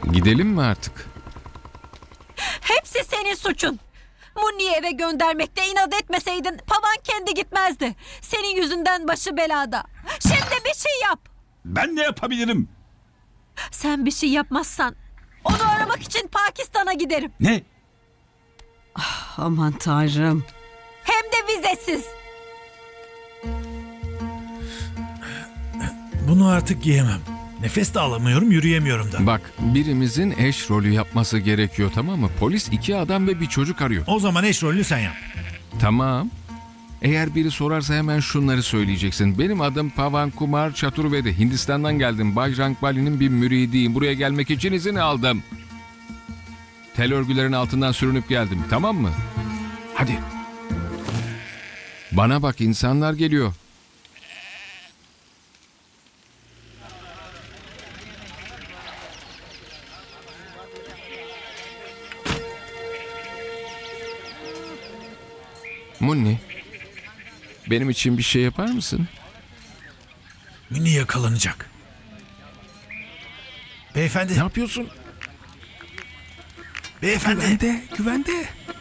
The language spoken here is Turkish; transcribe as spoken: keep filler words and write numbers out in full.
Gidelim mi artık? Hepsi senin suçun. Munni'yi eve göndermekte inat etmeseydin Pavan kendi gitmezdi. Senin yüzünden başı belada. Şimdi bir şey yap. Ben ne yapabilirim? Sen bir şey yapmazsan onu aramak için Pakistan'a giderim. Ne? Aman Tanrım. Hem de vizesiz. Bunu artık giyemem. Nefes de alamıyorum, yürüyemiyorum da. Bak, birimizin eş rolü yapması gerekiyor, tamam mı? Polis iki adam ve bir çocuk arıyor. O zaman eş rolünü sen yap. Tamam. Eğer biri sorarsa hemen şunları söyleyeceksin. Benim adım Pavan Kumar Chaturvedi. Hindistan'dan geldim. Bay Rankbali'nin bir müridiyim. Buraya gelmek için izin aldım. Tel örgülerin altından sürünüp geldim. Tamam mı? Hadi. Bana bak, insanlar geliyor. Munni, benim için bir şey yapar mısın? Mini yakalanacak. Beyefendi, Ne yapıyorsun? beyefendi. Güvende, güvende.